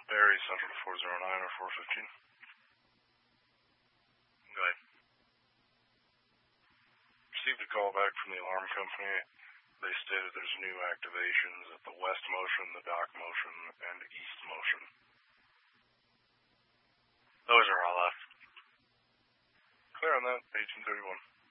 Barry, Central 409 or 415. Go ahead. Received a call back from the alarm company. They stated there's new activations at the west motion, the dock motion, and east motion. Those are all left. Clear on that, 1831.